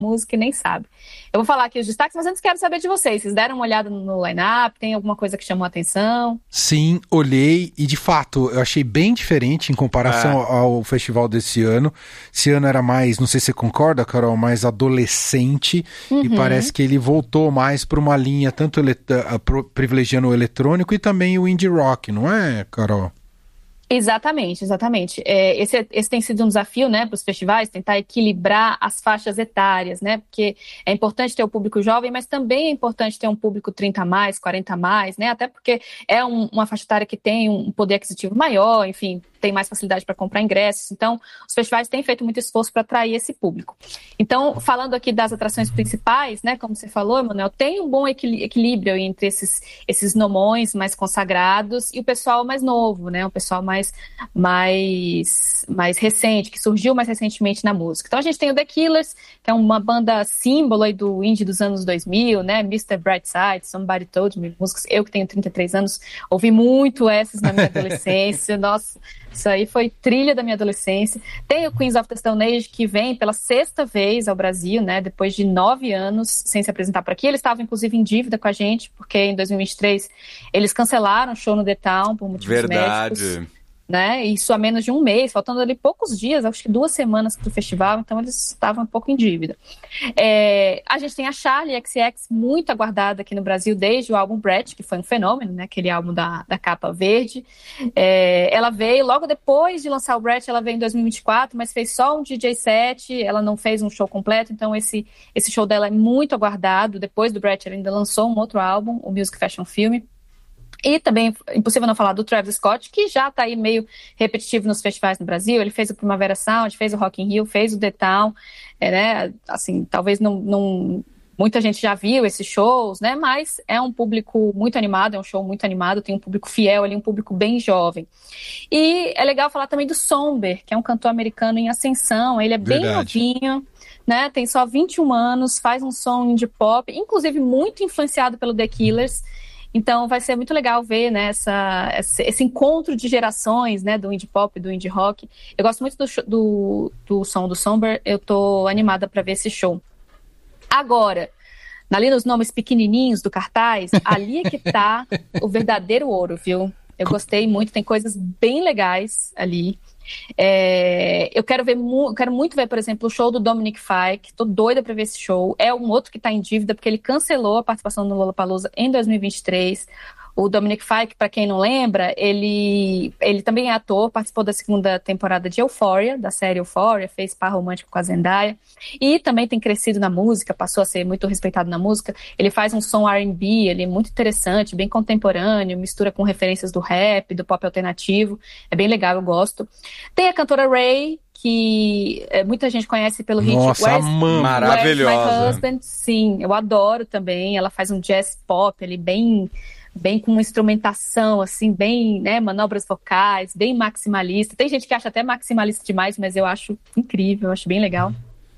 música e nem sabe. Eu vou falar aqui os destaques, mas antes quero saber de vocês. Vocês deram uma olhada no line-up? Tem alguma coisa que chamou a atenção? Sim, olhei e de fato eu achei bem diferente em comparação ao festival desse ano. Esse ano era mais, não sei se você concorda, Carol, mais adolescente e parece que ele voltou mais para uma linha tanto privilegiando o eletrônico e também o indie rock, não é, Carol? Exatamente, exatamente. Esse tem sido um desafio, né, para os festivais, tentar equilibrar as faixas etárias, né, porque é importante ter o público jovem, mas também é importante ter um público 30 a mais, 40 a mais, né, até porque é uma faixa etária que tem um poder aquisitivo maior, enfim, tem mais facilidade para comprar ingressos. Então, os festivais têm feito muito esforço para atrair esse público. Então, falando aqui das atrações principais, né, como você falou, Emanuel, tem um bom equilíbrio entre esses nomões mais consagrados e o pessoal mais novo, né, o pessoal mais recente, que surgiu mais recentemente na música. Então, a gente tem o The Killers, que é uma banda símbolo aí do indie dos anos 2000, né, Mr. Brightside, Somebody Told Me, músicas, eu que tenho 33 anos, ouvi muito essas na minha adolescência, nossa, isso aí foi trilha da minha adolescência. Tem o Queens of the Stone Age, que vem pela 6ª vez ao Brasil, né, depois de 9 anos sem se apresentar por aqui. Eles estavam, inclusive, em dívida com a gente, porque em 2023 eles cancelaram o show no The Town por motivos médicos. Né? Isso há menos de um mês, faltando ali poucos dias, acho que 2 semanas do festival, então eles estavam um pouco em dívida. A gente tem a Charli XCX, muito aguardada aqui no Brasil desde o álbum Brett, que foi um fenômeno, né? Aquele álbum da capa verde. Ela veio logo depois de lançar o Brett, ela veio em 2024, mas fez só um DJ set, ela não fez um show completo, então esse show dela é muito aguardado. Depois do Brett, ela ainda lançou um outro álbum, o Music Fashion Film. E também, impossível não falar do Travis Scott, que já está aí meio repetitivo nos festivais no Brasil. Ele fez o Primavera Sound, fez o Rock in Rio, fez o The Town, né? Assim, talvez não muita gente já viu esses shows, né? Mas é um público muito animado, é um show muito animado, tem um público fiel ali, um público bem jovem. E é legal falar também do Somber, que é um cantor americano em ascensão. Ele é bem novinho, né? Tem só 21 anos, faz um som indie pop, inclusive muito influenciado pelo The Killers. Então vai ser muito legal ver, né, esse encontro de gerações, né, do indie pop e do indie rock. Eu gosto muito do som do Somber, eu tô animada para ver esse show. Agora, ali nos nomes pequenininhos do cartaz, ali é que tá o verdadeiro ouro, viu? Eu gostei muito, tem coisas bem legais ali. Eu quero muito ver, por exemplo, o show do Dominic Fike. Tô doida pra ver esse show. É um outro que tá em dívida, porque ele cancelou a participação no Lollapalooza em 2023. O Dominic Fike, para quem não lembra, ele também é ator, participou da 2ª temporada de Euphoria, da série Euphoria, fez par romântico com a Zendaya, e também tem crescido na música, passou a ser muito respeitado na música. Ele faz um som R&B, ele é muito interessante, bem contemporâneo, mistura com referências do rap, do pop alternativo, é bem legal, eu gosto. Tem a cantora Ray, que muita gente conhece pelo hit maravilhosa. Where's My Husband? Sim, eu adoro também, ela faz um jazz pop, ele bem com uma instrumentação, assim, bem, né, manobras vocais, bem maximalista. Tem gente que acha até maximalista demais, mas eu acho incrível, eu acho bem legal.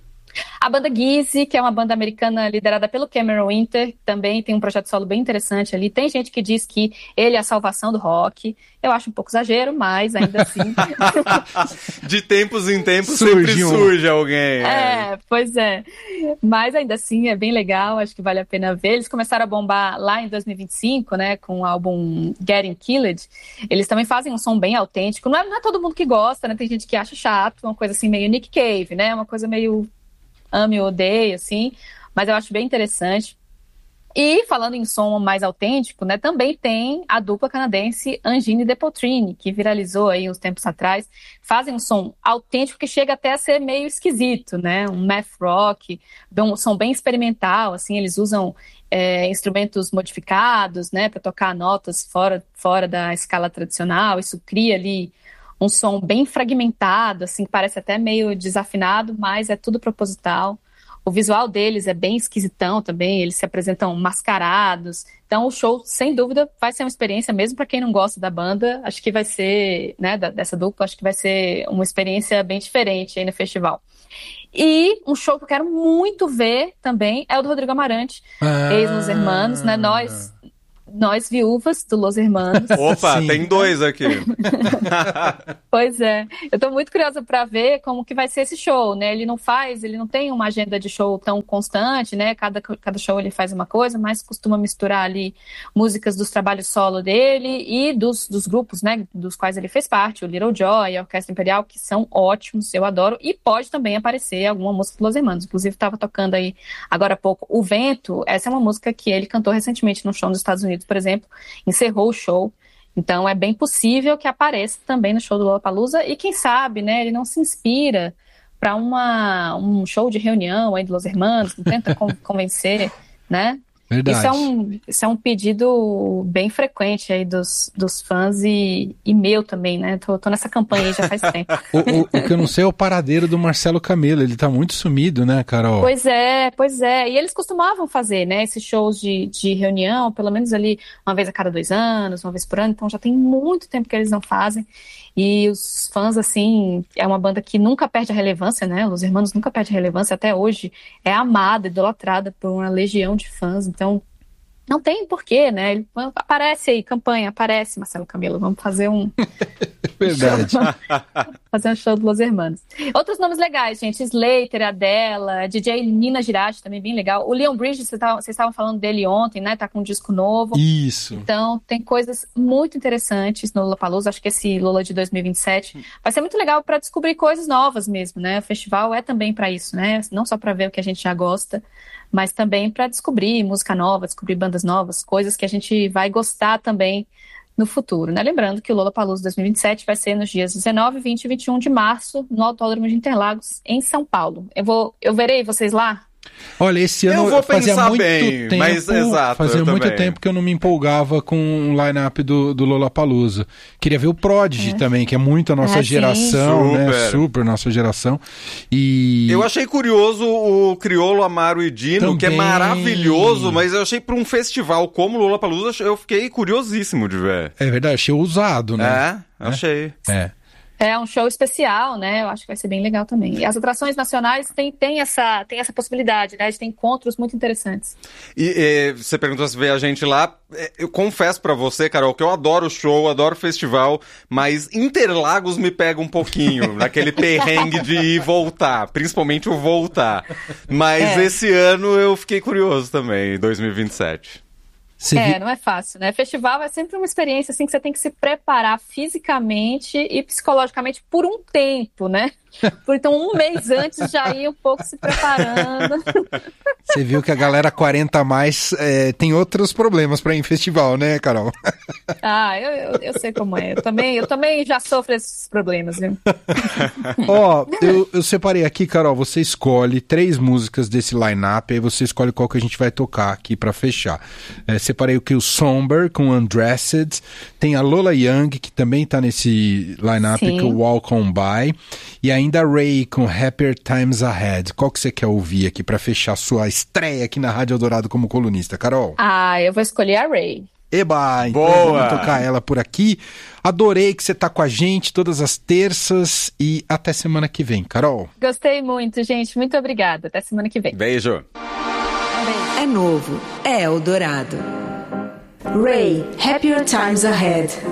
A banda Gizzy, que é uma banda americana liderada pelo Cameron Winter, também tem um projeto solo bem interessante ali. Tem gente que diz que ele é a salvação do rock. Eu acho um pouco exagero, mas ainda assim... De tempos em tempos sempre surge alguém. Pois é. Mas ainda assim é bem legal, acho que vale a pena ver. Eles começaram a bombar lá em 2025, né, com o álbum Getting Killed. Eles também fazem um som bem autêntico. Não é todo mundo que gosta, né? Tem gente que acha chato, uma coisa assim meio Nick Cave, né? Uma coisa meio... ame ou odeio, assim, mas eu acho bem interessante. E falando em som mais autêntico, né, também tem a dupla canadense Angine e Depoltrini, que viralizou aí uns tempos atrás. Fazem um som autêntico que chega até a ser meio esquisito, né, um math rock, um som bem experimental, assim, eles usam instrumentos modificados, né, para tocar notas fora da escala tradicional. Isso cria ali um som bem fragmentado, assim, que parece até meio desafinado, mas é tudo proposital. O visual deles é bem esquisitão também, eles se apresentam mascarados. Então o show, sem dúvida, vai ser uma experiência, mesmo para quem não gosta da banda, acho que vai ser, né, dessa dupla, acho que vai ser uma experiência bem diferente aí no festival. E um show que eu quero muito ver também é o do Rodrigo Amarante, ex Los Hermanos, né, Nós Viúvas, do Los Hermanos. Opa, sim. Tem 2 aqui. Pois é. Eu tô muito curiosa pra ver como que vai ser esse show, né? Ele não tem uma agenda de show tão constante, né? Cada show ele faz uma coisa, mas costuma misturar ali músicas dos trabalhos solo dele e dos grupos, né? Dos quais ele fez parte, o Little Joy, a Orquestra Imperial, que são ótimos, eu adoro. E pode também aparecer alguma música do Los Hermanos. Inclusive, estava tocando aí agora há pouco O Vento. Essa é uma música que ele cantou recentemente num show nos Estados Unidos, por exemplo. Encerrou o show. Então, é bem possível que apareça também no show do Lollapalooza. E quem sabe, né? Ele não se inspira para um show de reunião aí do Los Hermanos, não tenta convencer, né? Verdade. Isso é um pedido bem frequente aí dos fãs e meu também, né? Tô nessa campanha aí já faz tempo. O que eu não sei é o paradeiro do Marcelo Camelo. Ele tá muito sumido, né, Carol? Pois é. E eles costumavam fazer, né? Esses shows de reunião, pelo menos ali uma vez a cada 2 anos, uma vez por ano. Então já tem muito tempo que eles não fazem. E os fãs, assim, é uma banda que nunca perde a relevância, né? Los Hermanos nunca perde a relevância, até hoje é amada, idolatrada por uma legião de fãs, então não tem porquê, né? Ele aparece aí, campanha, aparece, Marcelo Camelo, vamos fazer um... Verdade. Fazer um show do Los Hermanos. Outros nomes legais, gente, Slater, Adele, DJ Nina Girardi, também bem legal. O Leon Bridges, vocês estavam falando dele ontem, né? Tá com um disco novo. Isso. Então, tem coisas muito interessantes no Lollapalooza. Acho que esse Lolla de 2027 vai ser muito legal para descobrir coisas novas mesmo, né? O festival é também para isso, né? Não só para ver o que a gente já gosta, mas também para descobrir música nova, descobrir bandas novas, coisas que a gente vai gostar também no futuro, né? Lembrando que o Lollapalooza 2027 vai ser nos dias 19, 20 e 21 de março, no Autódromo de Interlagos, em São Paulo. Eu verei vocês lá? Olha, esse ano fazia muito tempo que eu não me empolgava com o line-up do Lollapalooza. Queria ver o Prodigy também, que é muito a nossa geração, super. Né? Super nossa geração. E eu achei curioso o Criolo, Amaro e Dino, também, que é maravilhoso, mas eu achei para um festival como o Lollapalooza, eu fiquei curiosíssimo de ver. É verdade, achei ousado, né? Achei. É um show especial, né? Eu acho que vai ser bem legal também. E as atrações nacionais têm essa possibilidade, né? De ter encontros muito interessantes. E você perguntou se vê a gente lá. Eu confesso pra você, Carol, que eu adoro show, adoro festival, mas Interlagos me pega um pouquinho, naquele perrengue de ir e voltar, principalmente o voltar. Mas esse ano eu fiquei curioso também, 2027. Não é fácil, né? Festival é sempre uma experiência assim que você tem que se preparar fisicamente e psicologicamente por um tempo, né? Então, um mês antes já ir um pouco se preparando. Você viu que a galera 40 a mais tem outros problemas para ir em festival, né, Carol? Eu sei como é. Eu também já sofro esses problemas, viu? Eu separei aqui, Carol, você escolhe 3 músicas desse line-up, aí você escolhe qual que a gente vai tocar aqui para fechar. Separei o Somber com Undressed, tem a Lola Young, que também tá nesse line-up, com Walk On By, e ainda Ray com Happier Times Ahead. Qual que você quer ouvir aqui para fechar sua estreia aqui na Rádio Eldorado como colunista, Carol? Eu vou escolher a Ray. Eba, então vamos tocar ela por aqui. Adorei que você tá com a gente todas as terças e até semana que vem, Carol. Gostei muito, gente. Muito obrigada. Até semana que vem. Beijo. É novo, é Eldorado. Ray, Happier Times Ahead.